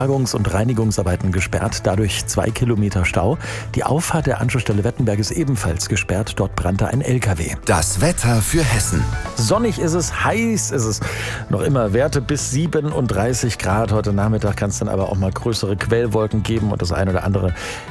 Und Reinigungsarbeiten gesperrt, dadurch 2 Kilometer Stau. Die Auffahrt der Anschlussstelle Wettenberg ist ebenfalls gesperrt, dort brannte ein LKW. Das Wetter für Hessen. Sonnig ist es, heiß ist es. Noch immer Werte bis 37 Grad. Heute Nachmittag kann es dann aber auch mal größere Quellwolken geben und das eine oder andere